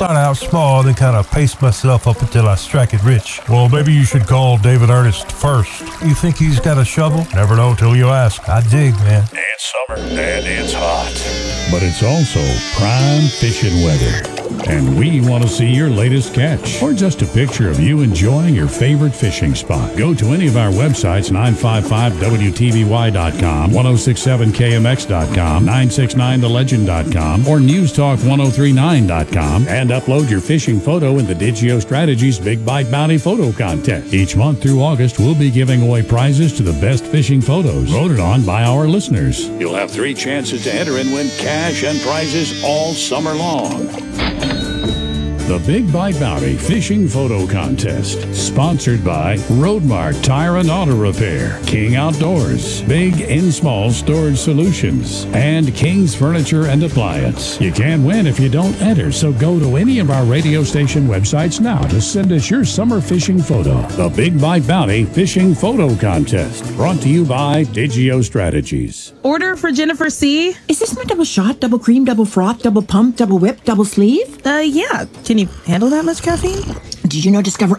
Start out small, then kind of pace myself up until I strike it rich. Well, maybe you should call David Ernest first. You think he's got a shovel? Never know till you ask. I dig, man. It's summer and it's hot. But it's also prime fishing weather. And we want to see your latest catch or just a picture of you enjoying your favorite fishing spot. Go to any of our websites, 955WTVY.com, 1067KMX.com, 969TheLegend.com, or NewsTalk1039.com, and upload your fishing photo in the Digio Strategies Big Bite Bounty Photo Contest. Each month through August, we'll be giving away prizes to the best fishing photos voted on by our listeners. You'll have 3 chances to enter and win cash and prizes all summer long. The Big Bite Bounty Fishing Photo Contest, sponsored by Roadmark Tire and Auto Repair, King Outdoors, Big and Small Storage Solutions, and King's Furniture and Appliance. You can't win if you don't enter, so go to any of our radio station websites now to send us your summer fishing photo. The Big Bite Bounty Fishing Photo Contest, brought to you by Digio Strategies. Order for Jennifer C. Is this my double shot, double cream, double froth, double pump, double whip, double sleeve? Yeah. Can you handle that much caffeine? Did you know Discover